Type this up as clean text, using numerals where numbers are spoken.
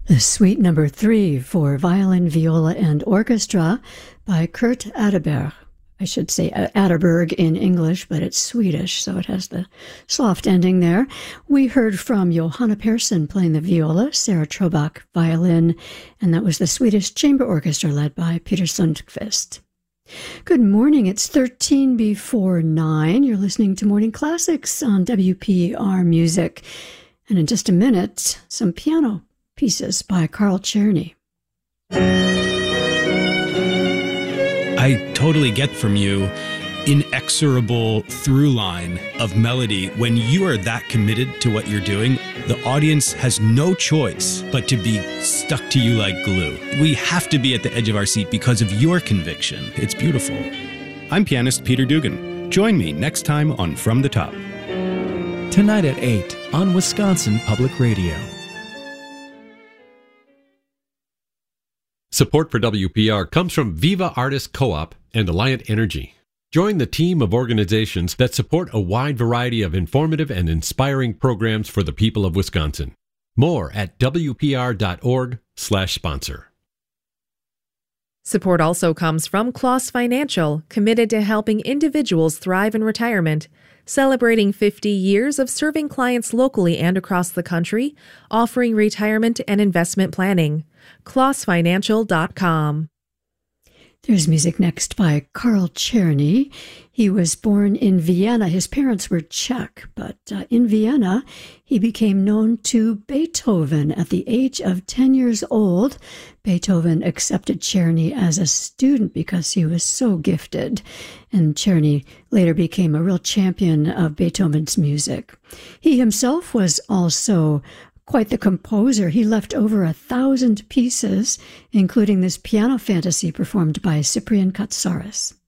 The Suite Number 3 for violin, viola, and orchestra by Kurt Adderberg. I should say Adderberg in English, but it's Swedish, so it has the soft ending there. We heard from Johanna Persson playing the viola, Sarah Trobach violin, and that was the Swedish Chamber Orchestra led by Peter Sundqvist. Good morning. It's 13 before 9. You're listening to Morning Classics on WPR Music. And in just a minute, some piano pieces by Carl Czerny. I totally get from you inexorable through line of melody. When you are that committed to what you're doing, the audience has no choice but to be stuck to you like glue. We have to be at the edge of our seat because of your conviction. It's beautiful. I'm pianist Peter Dugan. Join me next time on From the Top. Tonight at 8 on Wisconsin Public Radio. Support for WPR comes from Viva Artist Co-op and Alliant Energy. Join the team of organizations that support a wide variety of informative and inspiring programs for the people of Wisconsin. More at wpr.org/sponsor. Support also comes from Kloss Financial, committed to helping individuals thrive in retirement, celebrating 50 years of serving clients locally and across the country, offering retirement and investment planning. KlossFinancial.com. There's music next by Carl Czerny. He was born in Vienna. His parents were Czech, but in Vienna, he became known to Beethoven. At the age of 10 years old, Beethoven accepted Czerny as a student because he was so gifted. And Czerny later became a real champion of Beethoven's music. He himself was also quite the composer. He left over 1,000 pieces, including this piano fantasy performed by Cyprian Katsaris.